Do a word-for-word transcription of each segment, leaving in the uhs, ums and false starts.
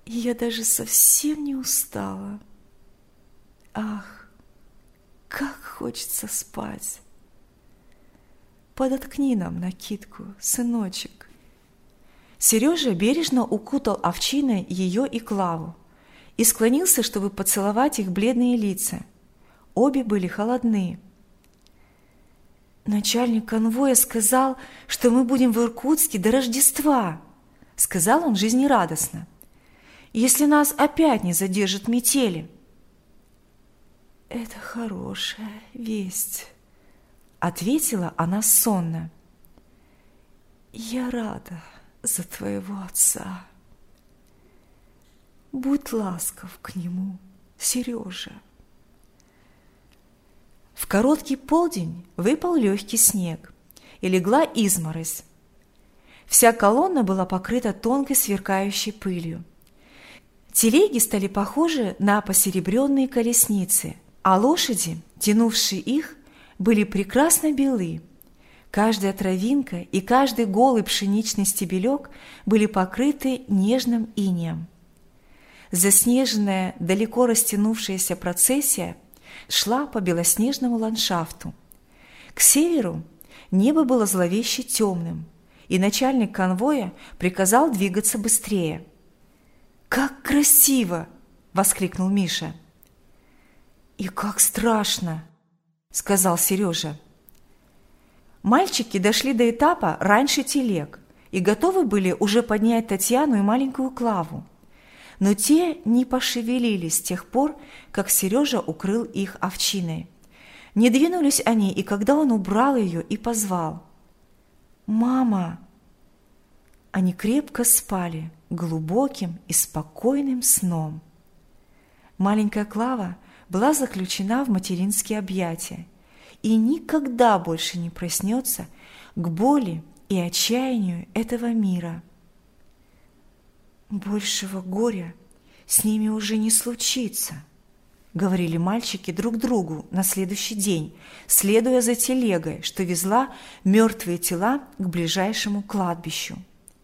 и я даже совсем не устала. Ах, как хочется спать! Подоткни нам накидку, сыночек. Сережа бережно укутал овчиной ее и Клаву и склонился, чтобы поцеловать их бледные лица. Обе были холодны. «Начальник конвоя сказал, что мы будем в Иркутске до Рождества», — сказал он жизнерадостно, «если нас опять не задержат метели». «Это хорошая весть», — ответила она сонно. «Я рада за твоего отца. Будь ласков к нему, Сережа». В короткий полдень выпал легкий снег, и легла изморозь. Вся колонна была покрыта тонкой сверкающей пылью. Телеги стали похожи на посеребренные колесницы, а лошади, тянувшие их, были прекрасно белы. Каждая травинка и каждый голый пшеничный стебелек были покрыты нежным инеем. Заснеженная, далеко растянувшаяся процессия шла по белоснежному ландшафту. К северу небо было зловеще темным, и начальник конвоя приказал двигаться быстрее. «Как красиво!» — воскликнул Миша. «И как страшно!» — сказал Сережа. Мальчики дошли до этапа раньше телег и готовы были уже поднять Татьяну и маленькую Клаву. Но те не пошевелились с тех пор, как Сережа укрыл их овчиной. Не двинулись они, и когда он убрал ее и позвал: «Мама!» Они крепко спали глубоким и спокойным сном. Маленькая Клава была заключена в материнские объятия и никогда больше не проснется к боли и отчаянию этого мира. «Большего горя с ними уже не случится», — говорили мальчики друг другу на следующий день, следуя за телегой, что везла мертвые тела к ближайшему кладбищу.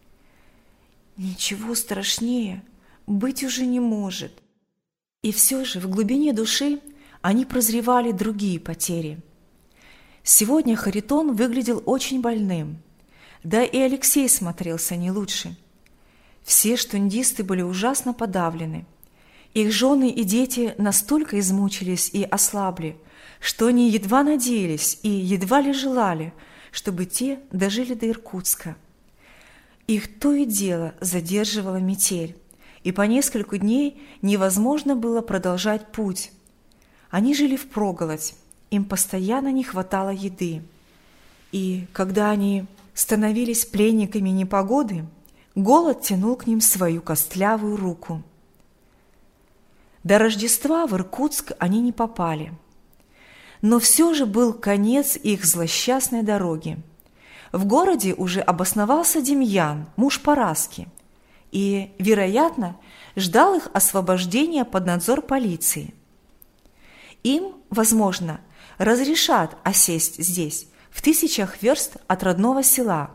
«Ничего страшнее быть уже не может». И все же в глубине души они прозревали другие потери. Сегодня Харитон выглядел очень больным, да и Алексей смотрелся не лучше. Все штундисты были ужасно подавлены. Их жены и дети настолько измучились и ослабли, что они едва надеялись и едва ли желали, чтобы те дожили до Иркутска. Их то и дело задерживала метель, и по несколько дней невозможно было продолжать путь. Они жили впроголодь, им постоянно не хватало еды. И когда они становились пленниками непогоды, голод тянул к ним свою костлявую руку. До Рождества в Иркутск они не попали. Но все же был конец их злосчастной дороги. В городе уже обосновался Демьян, муж Параски, и, вероятно, ждал их освобождения под надзор полиции. Им, возможно, разрешат осесть здесь, в тысячах верст от родного села.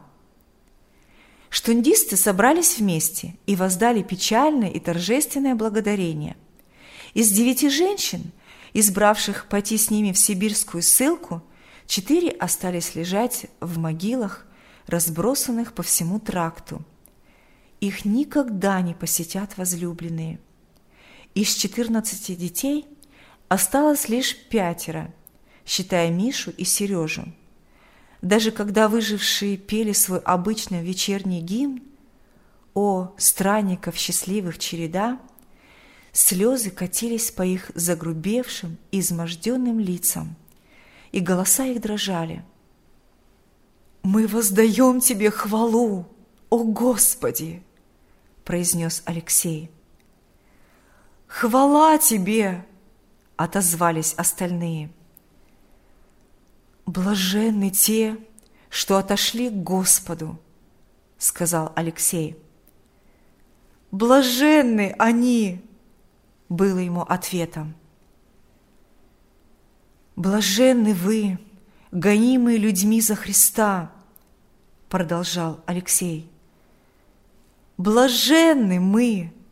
Штундисты собрались вместе и воздали печальное и торжественное благодарение. Из девяти женщин, избравших пойти с ними в сибирскую ссылку, четыре остались лежать в могилах, разбросанных по всему тракту. Их никогда не посетят возлюбленные. Из четырнадцати детей осталось лишь пятеро, считая Мишу и Сережу. Даже когда выжившие пели свой обычный вечерний гимн «О, странников счастливых череда», слезы катились по их загрубевшим и изможденным лицам, и голоса их дрожали. «Мы воздаем Тебе хвалу, о Господи!» – произнес Алексей. «Хвала Тебе!» – отозвались остальные. «Блаженны те, что отошли к Господу», – сказал Алексей. «Блаженны они!» – было ему ответом. «Блаженны вы, гонимые людьми за Христа», – продолжал Алексей. «Блаженны мы,